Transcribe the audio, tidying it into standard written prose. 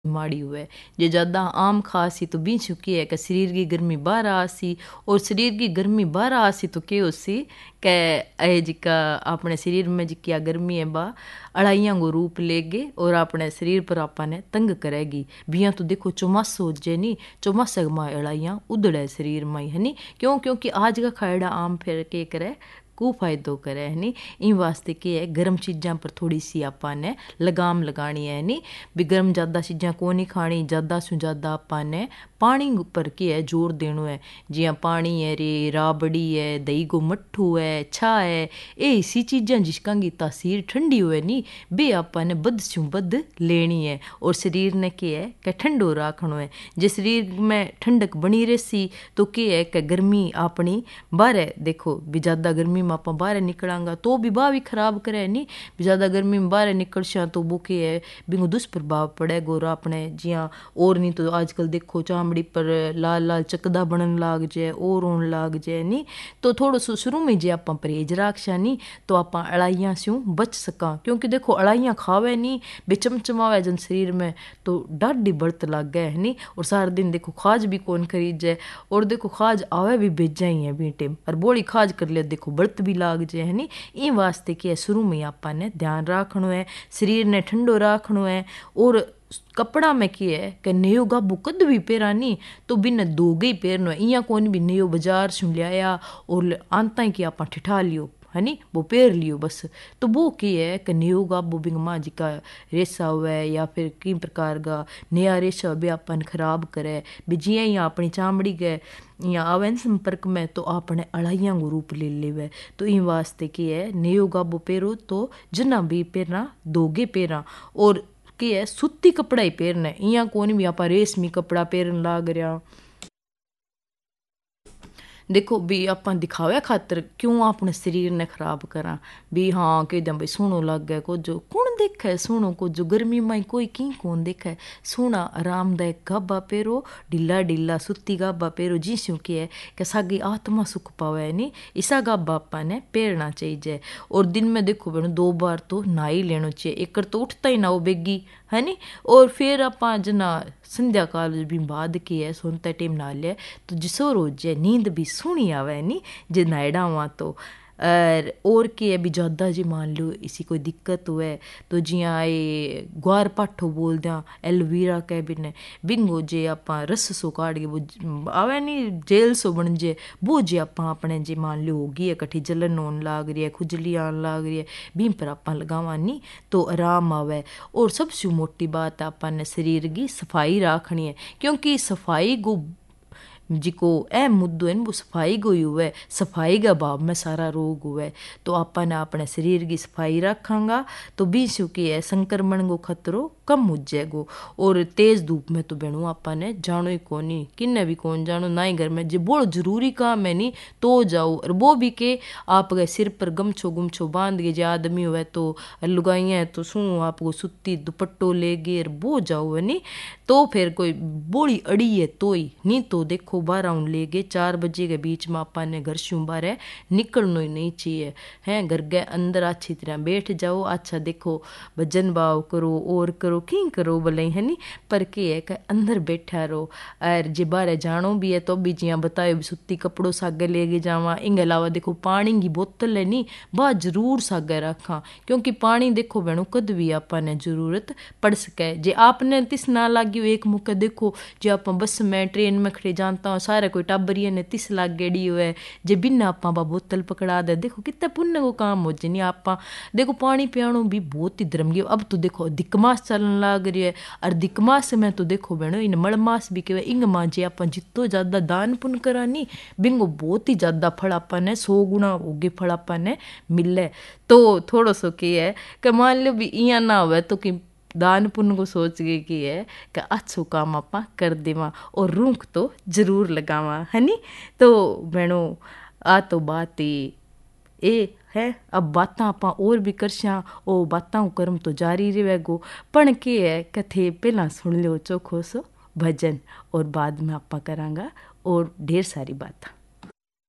माड़ी हुए जे ज़्यादा आम खासी तो भी चुकी है कि शरीर की गर्मी बाहर आसी और शरीर की गर्मी बाहर आसी तो के उसी के ए जिका अपने शरीर में जिक्या गर्मी है बा अड़ाइयाँ को रूप लेगे और अपने शरीर पर आपने तंग करेगी बिया तो देखो चौमासो हो जे नी चौमासे में अड़ाइयाँ उदड़े शरीर में है नी क्योंकि आज का खायड़ा आम फिर के करे को फायदो करे है नी इन वास्ते के है गर्म चीज़ां पर थोड़ी सी आपाने लगाम लगानी है नी भी गर्म ज़्यादा चीज़ां को नहीं खानी ज़्यादा से ज़्यादा आपाने पानी पर के है जोर देनो है जियां पानी है रे राबड़ी है दही को मट्ठू है छा है ये इसी चीज़ां जिसका की तासीर ठंडी हुए नी बे आपाने बद से बद लेनी है और शरीर ने के है कि ठंडो राखनो है जे शरीर में ठंडक बनी रहसी तो के है कि गर्मी अपनी बाहर देखो भी ज़्यादा गर्मी में आप बाहर निकलांगा तो भी बाह भी खराब करे नहीं भी ज़्यादा गर्मी में बाहर निकलशा तो बुके है बिंगो दुष्प्रभाव पड़ेगा और अपने जिया और नहीं तो आजकल देखो चामड़ी पर लाल लाल चकदा बनन लाग जाए और होने लाग जाए नहीं तो थोड़ा सो शुरू में जे आप परहेज राखशा नहीं तो आप अड़ाइयाँ से बच सका क्योंकि देखो अड़ाइयाँ खावे नहीं बेचमचमावे जन शरीर में तो डाढ़ी बड़त लग गए है नहीं और सारा दिन देखो खाज भी कौन खरीद जाए और देखो खाज आवे भी बेजा ही है बीटे और बोली खाज कर लिया देखो बड़त भी लाग जाए है नी इन वास्ते कि शुरू में आपने ध्यान रखनो है शरीर ने ठंडो रखनो है और कपड़ा में की है कि नयो गाबू कद भी पहरा नी तो बिना दोगे ही पहरनो है इं कौन भी नयो बाजार सुन लिया और आंता ही कि आप ठिठा लियो है नी वो पैर लियो बस तो वो की है कि नयो गाबू बिंग माँ जी का रेसा हुआ है या फिर कई प्रकार का नया रेसा भी अपन खराब करे भी जिया ही अपनी चामड़ी के या आवन संपर्क में तो आपने अड़ाइयाँ को रूप ले लेवे तो इन वास्ते की है नयो गाबू पेरो तो जना भी पेरना दोगे पेरा और की है सूती कपड़ा ही पेरना इं कौन भी आप रेशमी कपड़ा पेरन लाग रहा देखो भी आप दिखावे खातर क्यों अपने शरीर ने खराब करा भी हाँ कह दें भाई सोनो लग गए को जो कौन देखे सोनो को जो गर्मी में कोई की कौन देखे सोना आरामदायक गाबा पेरो ढीला ढीला सुती गाबा पेरो जिसू की है कि सागी आत्मा सुख पावे नहीं इसा गाबा आपा ने पेरना चाहिए और दिन में देखो बहनों 2 बार तो नहा ही लेना चाहिए एक तो उठता ही ना हो बेगी है नी और फिर आप जना संध्या काल भी बाद की है सोनता टाइम ना लिया तो जिसो रोज है नींद भी सोनी आवे नी जे नायडा हुआ तो और की है भी ज़्यादा जी मान लो इसी कोई दिक्कत हुए तो जियाँ ये ग्वार पाठो बोल दिया एलोवेरा के बिन बिंगो जे आप रस सो काट के वो आवे नहीं जेल सो बन जे वो जे आप अपने जे मान लो होगी है कठी जलन होने लाग रही है खुजली आने लाग रही है बीम पर आप लगावा नहीं तो आराम आवे और सबसे मोटी बात आपने शरीर की सफाई रखनी है क्योंकि सफाई को जिको ए मुद्दो है वो सफाई को ही हुआ है सफाई का भाव में सारा रोग हुआ है तो आपने अपने शरीर की सफाई रखांगा तो बीसू की है संक्रमण को खतरो कम हो जाएगो और तेज धूप में तो बहनों आपने जानो ही कोनी किन्ने भी कौन जानो ना ही घर में जो बहुत जरूरी काम है नहीं तो जाओ और वो भी के आप गए सिर पर गमछो गुमछो बांध के जो आदमी हुए तो लुगाइयाँ है तो शू आपको सुती दुपट्टो ले गए वो जाओ है नहीं तो फिर कोई बोली अड़ी है तो ही नहीं तो देखो 12 ले गए 4 बजे के बीच में आपने घर से बाहर निकलना ही नहीं चाहिए हैं घर के अंदर अच्छी तरह बैठ जाओ अच्छा देखो भजन भाव करो और करो की करो भले है नी पर के है कि अंदर बैठा रहो और जे बाहर जानो भी है तो भी जिया बताए भी सुती कपड़ों सागे लेके जावा इनके अलावा देखो पानी की बोतल है नी वह जरूर सागे रखा क्योंकि पानी देखो बहनों कद भी आपने जरूरत पड़ सके जे आपने तिस ना लागी एक मौका देखो जो आप बस में ट्रेन में खड़े जानता हूँ सारे कोई टाबरिया ने तिस लाग गेड़ी हुए जे बिना आप बोतल पकड़ा दे देखो कितना पुण्य को काम हो जाए आप देखो पानी पियानो भी बहुत ही धर्म की अब तो देखो अधिक मास चलन लाग रही है और अधिक मास में तो देखो बहनों इन मड़ मास भी कहवे इंग माँ जे आप जितो ज्यादा दान पुण्य करा नी बिंगो बहुत ही ज्यादा फल आपने 100 गुना होगे फल आपने मिले तो थोड़ा सो की है कि मान लो भी इं ना हो तो कि दान पुण्य को सोच गए कि है कि अच्छो काम आप कर देवा और रूख तो जरूर लगावा है नी तो बहनों आ तो बात ही ए है अब बातें आप और भी करशा ओ बातों कर्म तो जारी रहेगो पण के है कथे पहला सुन लो चोखो सो भजन और बाद में आप करांगा और ढेर सारी बात।